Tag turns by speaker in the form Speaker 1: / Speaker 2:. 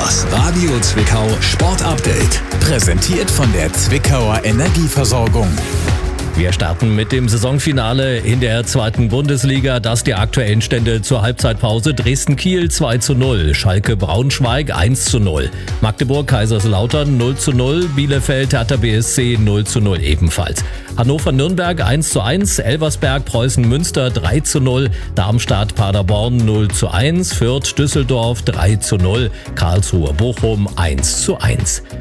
Speaker 1: Das Radio Zwickau Sport Update. Präsentiert von der Zwickauer Energieversorgung.
Speaker 2: Wir starten mit dem Saisonfinale in der 2. Bundesliga. Das die aktuellen Stände zur Halbzeitpause. Dresden-Kiel 2:0, Schalke-Braunschweig 1:0, Magdeburg-Kaiserslautern 0:0, Bielefeld-Hertha BSC 0:0 ebenfalls. Hannover-Nürnberg 1:1, Elversberg-Preußen-Münster 3:0, Darmstadt-Paderborn 0:1, Fürth-Düsseldorf 3:0, Karlsruhe-Bochum 1:1.